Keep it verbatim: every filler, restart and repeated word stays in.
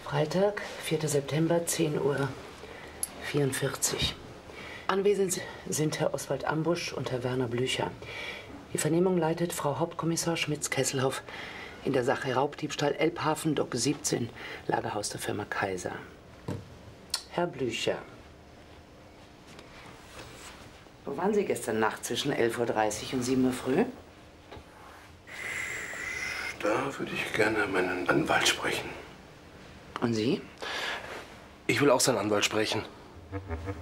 Freitag, vierter September, zehn Uhr vierundvierzig. Anwesend sind Herr Oswald Ambusch und Herr Werner Blücher. Die Vernehmung leitet Frau Hauptkommissar Schmitz-Kesselhoff in der Sache Raubdiebstahl Elbhafen, Dock siebzehn, Lagerhaus der Firma Kaiser. Herr Blücher, wo waren Sie gestern Nacht zwischen elf Uhr dreißig und sieben Uhr früh? Da würde ich gerne meinen Anwalt sprechen. Und Sie? Ich will auch seinen Anwalt sprechen.